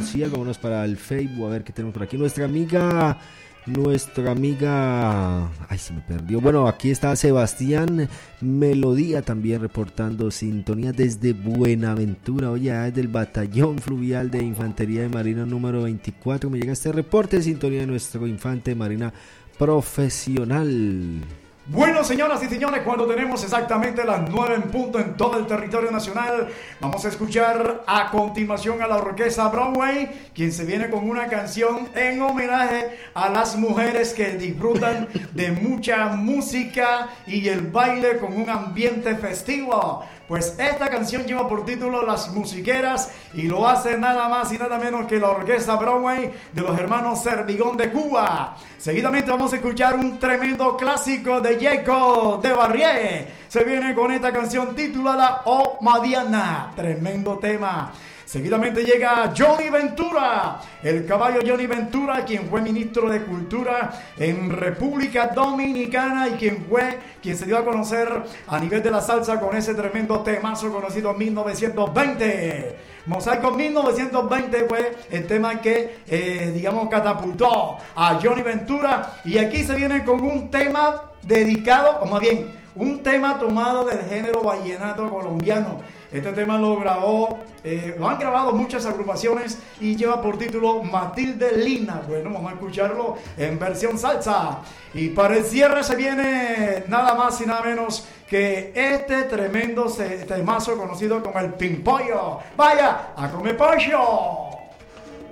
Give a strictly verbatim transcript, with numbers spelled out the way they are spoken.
García, vámonos para el Facebook a ver qué tenemos por aquí. Nuestra amiga, nuestra amiga, ay se me perdió, bueno aquí está Sebastián Melodía también reportando sintonía desde Buenaventura, oye, desde el batallón fluvial de Infantería de Marina número veinticuatro, me llega este reporte de sintonía de nuestro infante de Marina profesional. Bueno, señoras y señores, cuando tenemos exactamente las nueve en punto en todo el territorio nacional, vamos a escuchar a continuación a la Orquesta Broadway, quien se viene con una canción en homenaje a las mujeres que disfrutan de mucha música y el baile con un ambiente festivo. Pues esta canción lleva por título Las Musiqueras y lo hace nada más y nada menos que la Orquesta Broadway de los hermanos Servigón de Cuba. Seguidamente vamos a escuchar un tremendo clásico de Jacob de Barrié. Se viene con esta canción titulada Oh Madiana, tremendo tema. Seguidamente llega Johnny Ventura, el caballo Johnny Ventura, quien fue ministro de Cultura en República Dominicana y quien fue quien se dio a conocer a nivel de la salsa con ese tremendo temazo conocido en mil novecientos veinte. Mosaico mil novecientos veinte fue el tema que, eh, digamos, catapultó a Johnny Ventura. Y aquí se viene con un tema dedicado, o más bien, un tema tomado del género vallenato colombiano. Este tema lo grabó, eh, lo han grabado muchas agrupaciones y lleva por título Matilde Lina. Bueno, vamos a escucharlo en versión salsa. Y para el cierre se viene nada más y nada menos que este tremendo temazo conocido como el Pimpollo. ¡Vaya a comer pollo!